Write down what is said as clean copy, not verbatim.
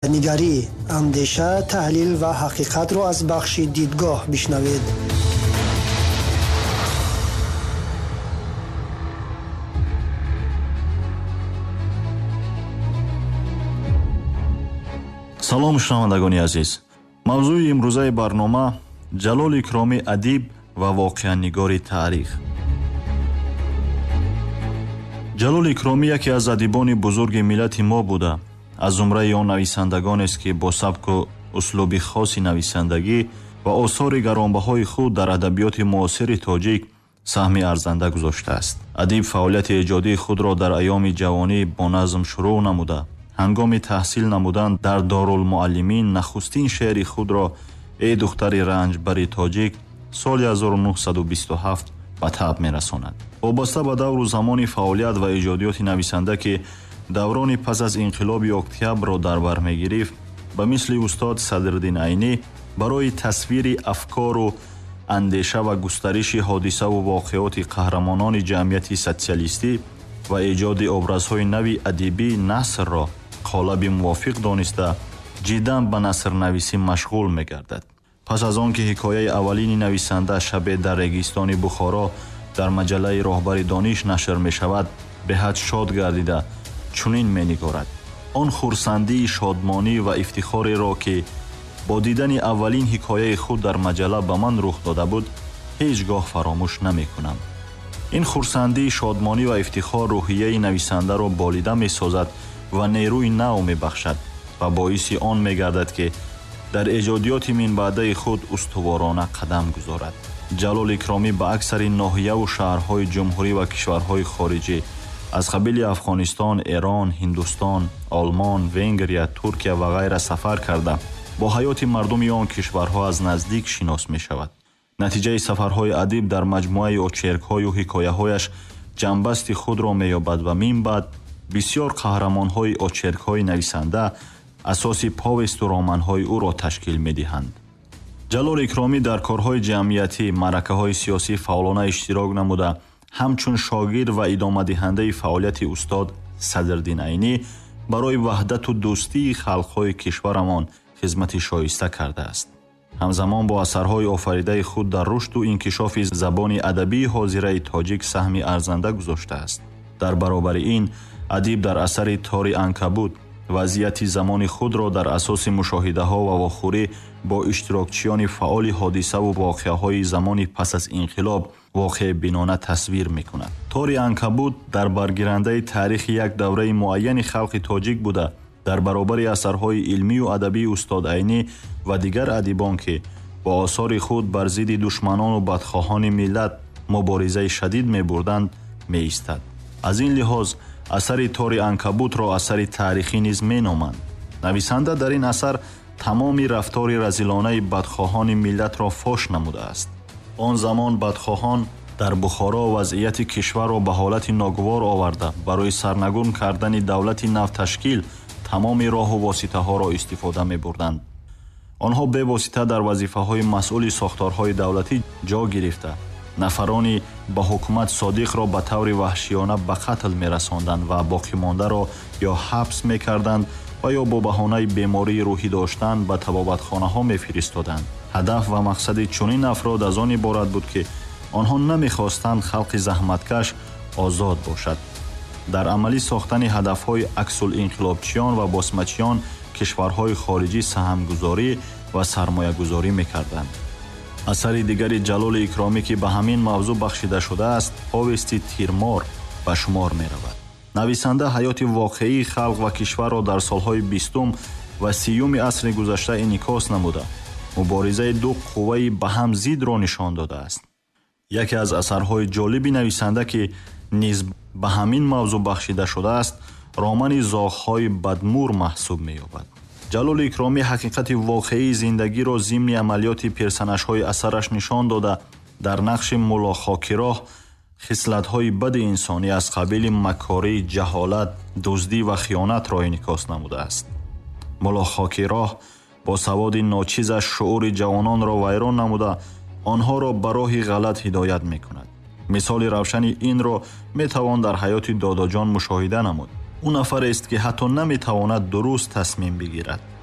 нигарӣ, андеша, таҳлил ва ҳақиқатро аз бахши дидгоҳ бишнавед. салом шунавандагони азиз. мавзӯи имрӯзаи барнома ҷалол икромӣ адиб ва воқеаннигори таърих. ҷалол икромӣ яке аз адибони бузурги миллати мо буда, аз зумраи он нависандагонест ки бо сабку услуби хоси нависандагӣ ва осори гаронбаҳои худ дар адабиёти муосири тоҷик саҳми арзанда гузоштааст. адиб фаъолияти эҷодии худро дар айёми ҷавонӣ бо назм шурӯъ намуда, ҳангоми таҳсил намудан дар Дорулмуаллимин нахустин шеъри худро «Эй духтари ранҷбари тоҷик» соли 1927 ба таб мерасонад. вобаста ба давру замони фаъолият ва эҷодиёти нависанда ки даврони пас аз инқилоби октябрро дар бар мегирифт, ба мисли устод Садриддин Айнӣ барои тасвири афкору андеша ва густариши ҳодисаву воқеоти қаҳрамонони ҷамъияти социалистӣ ва эҷоди образҳои нави адибӣ насрро қолаби мувофиқ дониста ҷиддан ба насрнависӣ машғул мегардад. пас аз он ки ҳикояи аввалини нависанда «Шабе дар регистони Бухоро» дар маҷаллаи роҳбари дониш нашр мешавад, беҳад шод гардида чунин менигорад: он хурсандии шодмонӣ ва ифтихореро ки бо дидани аввалин ҳикояи худ дар маҷалла ба ман рух дода буд, ҳеҷ гоҳ фаромӯш намекунам. ин хурсандии шодмонӣ ва ифтихор рӯҳияи нависандаро болида месозад ва нерӯи нав мебахшад ва боиси он мегардад ки дар эҷодиёти минбаъдаи худ устуворона қадам гузорад. ҷалол икромӣ ба аксари ноҳияву шаҳрҳои ҷумҳурӣ ва кишварҳои хориҷӣ аз қабили Афғонистон, Эрон, Ҳиндустон, Олмон, Венгрия, Туркия ва ғайра сафар карда бо ҳаёти мардуми он кишварҳо аз наздик шинос мешавад. натиҷаи сафарҳои адиб дар маҷмӯаи очеркҳою ҳикояҳояш ҷанбасти худро меёбад ва минбаъд бисёр қаҳрамонҳои очеркҳои нависанда асоси повесту романҳои ӯро ташкил медиҳанд. ҷалол икромӣ дар корҳои ҷамъиятӣ, маъракаҳои сиёсӣ фаъолона иштирок намуда, ҳамчун шогирд ва идомадиҳандаи фаъолияти устод Садриддин Айнӣ барои ваҳдату дӯстии халқҳои кишварамон хизмати шоиста кардааст. ҳамзамон бо асарҳои офаридаи худ дар рушду инкишофи забони адабии ҳозираи тоҷик саҳми арзанда гузоштааст. дар баробари ин, адиб дар асари «Тори анкабут» вазъияти замони худро дар асоси мушоҳидаҳо ва вохӯрӣ бо иштирокчиёни фаъоли ҳодисаву воқеаҳои замони пас аз инқилоб воқеъбинона тасвир мекунад. «Тори анкабут» дар баргирандаи таърихи як давраи муайяни халқи тоҷик буда, дар баробари асарҳои илмию адабии устод Айнӣ ва дигар адибон ки бо осори худ бар зидди душманону бадхоҳони миллат муборизаи шадид мебурданд, меистад. аз ин лиҳоз асари «Тори анкабут»ро асари таърихӣ низ меноманд. нависанда дар ин асар тамоми рафтори разилонаи бадхоҳони миллатро фош намудааст. он замон бадхоҳон дар Бухоро вазъияти кишварро ба ҳолати ногувор оварда барои сарнагун кардани давлати навташкил тамоми роҳу воситаҳоро истифода мебурданд. онҳо бевосита дар вазифаҳои масъули сохторҳои давлатӣ ҷо гирифта, нафарони ба ҳукумат содиқро ба таври ваҳшиёна ба қатл мерасонданд ва боқимондаро ё ҳабс мекарданд ва ё бо баҳонаи бемории рӯҳӣ доштан ба табобатхонаҳо мефиристоданд. ҳадаф ва мақсади чунин афрод аз он иборат буд ки онҳо намехостанд халқи заҳматкаш озод бошад. дар амалӣ сохтани ҳадафҳои аксулинқилобчиён ва босмачиён кишварҳои хориҷӣ саҳмгузорӣ ва сармоягузорӣ мекарданд. асари дигари ҷалоли икромӣ ки ба ҳамин мавзӯъ бахшида шудааст, повести «Тирмор» ба шумор меравад. нависанда ҳаёти воқеии халқ ва кишварро дар солҳои 20 ва 30 асри гузашта инъикос намуда, муборизаи ду қувваи ба ҳам зидро нишон додааст. яке аз асарҳои ҷолиби нависанда ки низ ба ҳамин мавзӯъ бахшида шудааст, романи «Зоғҳои бадмур» маҳсуб меёбад. ҷалоли икромӣ ҳақиқати воқеии зиндагиро зимни амалиёти персонажҳои асараш нишон дода, дар нақши Мулло Хокироҳ хислатҳои бади инсонӣ аз қабили макорӣ, ҷаҳолат, дуздӣ ва хиёнатро инъикос намудааст. Мулло Хокироҳ бо саводи ночизаш шуъури ҷавононро вайрон намуда, онҳоро ба роҳи ғалат ҳидоят мекунад. мисоли равшани инро метавон дар ҳаёти Додоҷон мушоҳида намуд. ӯ нафарест ки ҳатто наметавонад дуруст тасмим бигирад.